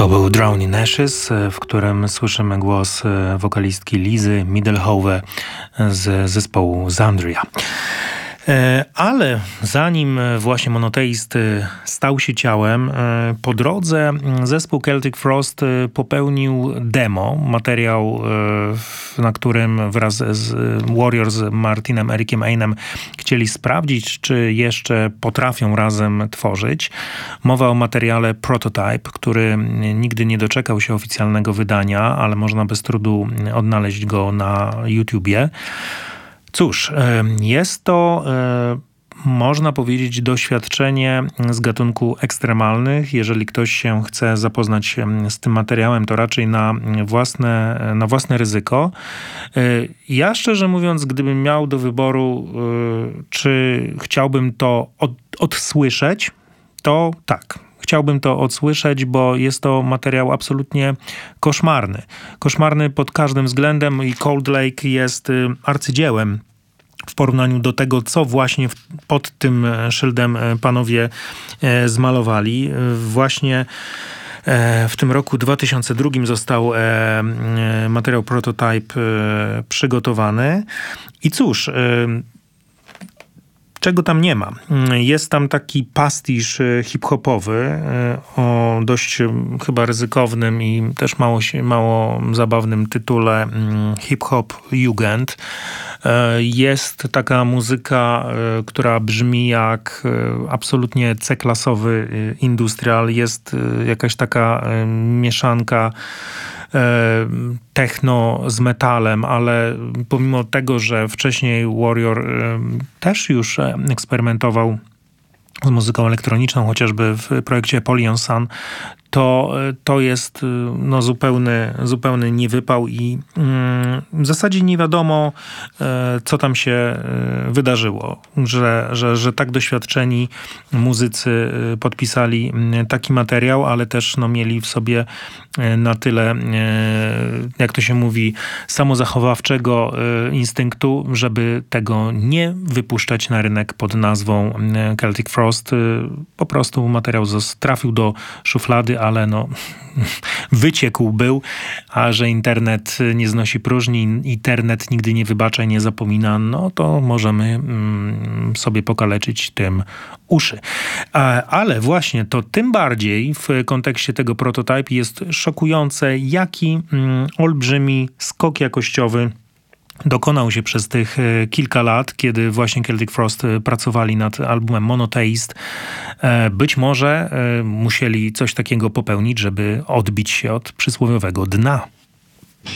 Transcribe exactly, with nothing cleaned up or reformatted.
To był Drown in Ashes, w którym słyszymy głos wokalistki Lizy Middlehove z zespołu Xandria. Ale zanim właśnie Monotheist stał się ciałem, po drodze zespół Celtic Frost popełnił demo, materiał, na którym wraz z Warriors, Martinem, Ericiem Ainem chcieli sprawdzić, czy jeszcze potrafią razem tworzyć. Mowa o materiale Prototype, który nigdy nie doczekał się oficjalnego wydania, ale można bez trudu odnaleźć go na YouTubie. Cóż, jest to, można powiedzieć, doświadczenie z gatunku ekstremalnych. Jeżeli ktoś się chce zapoznać z tym materiałem, to raczej na własne, na własne ryzyko. Ja szczerze mówiąc, gdybym miał do wyboru, czy chciałbym to od, odsłyszeć, to tak. Chciałbym to odsłyszeć, bo jest to materiał absolutnie koszmarny. Koszmarny pod każdym względem i Cold Lake jest arcydziełem w porównaniu do tego, co właśnie pod tym szyldem panowie zmalowali. Właśnie w tym roku dwa tysiące drugim został materiał Prototype przygotowany. I cóż, czego tam nie ma? Jest tam taki pastisz hip-hopowy o dość chyba ryzykownym i też mało, mało zabawnym tytule Hip-Hop Jugend. Jest taka muzyka, która brzmi jak absolutnie C-klasowy industrial. Jest jakaś taka mieszanka techno z metalem, ale pomimo tego, że wcześniej Warrior też już eksperymentował z muzyką elektroniczną, chociażby w projekcie Apollyon Sun, to, to jest no, zupełny, zupełny niewypał i mm, w zasadzie nie wiadomo, e, co tam się e, wydarzyło, że, że, że tak doświadczeni muzycy podpisali taki materiał, ale też no, mieli w sobie na tyle, e, jak to się mówi, samozachowawczego e, instynktu, żeby tego nie wypuszczać na rynek pod nazwą Celtic Frost. E, po prostu materiał trafił do szuflady, ale no wyciekł był, a że internet nie znosi próżni, internet nigdy nie wybacza i nie zapomina, no to możemy mm, sobie pokaleczyć tym uszy. A, ale właśnie to tym bardziej w kontekście tego Prototype jest szokujące, jaki mm, olbrzymi skok jakościowy dokonał się przez tych kilka lat, kiedy właśnie Celtic Frost pracowali nad albumem Monotheist. Być może musieli coś takiego popełnić, żeby odbić się od przysłowiowego dna.